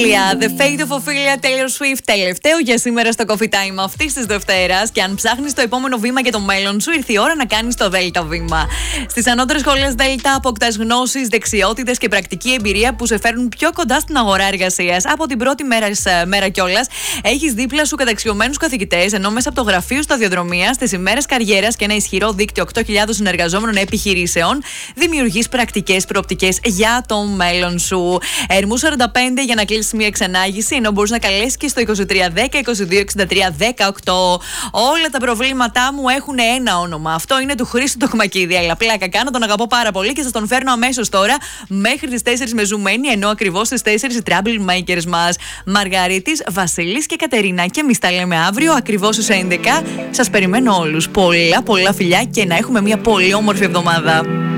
Ophelia, The Fate of Ophelia, Taylor Swift. Τελευταίο για σήμερα στο Coffee Time αυτή τη Δευτέρα. Και αν ψάχνεις το επόμενο βήμα για το μέλλον σου, ήρθε η ώρα να κάνεις το Δέλτα βήμα. Στις ανώτερες σχολές Δέλτα αποκτάς γνώσεις, δεξιότητες και πρακτική εμπειρία που σε φέρνουν πιο κοντά στην αγορά εργασίας. Από την πρώτη μέρα κιόλας, έχεις δίπλα σου καταξιωμένους καθηγητές, ενώ μέσα από το γραφείο σταδιοδρομίας, στις ημέρες καριέρας και ένα ισχυρό δίκτυο 8.000 συνεργαζόμενων επιχειρήσεων, δημιουργείς πρακτικές προοπτικές για το μέλλον σου. Ερμού 45 για να κλείσεις μια ξενάγηση, ενώ μπορείς να καλέσεις και στο 2310 2263 18. Όλα τα προβλήματά μου έχουν ένα όνομα. Αυτό είναι του Χρήστου Τοκμακίδη. Αλλά πλάκα κάνω, τον αγαπώ πάρα πολύ και σας τον φέρνω αμέσως τώρα μέχρι τις 4 με ζουμένη, ενώ ακριβώς στις 4 οι trouble makers μας. Μαργαρίτης, Βασίλης και Κατερίνα. Και εμείς τα λέμε αύριο ακριβώς στις 11. Σας περιμένω όλους. Πολλά φιλιά και να έχουμε μια πολύ όμορφη εβδομάδα.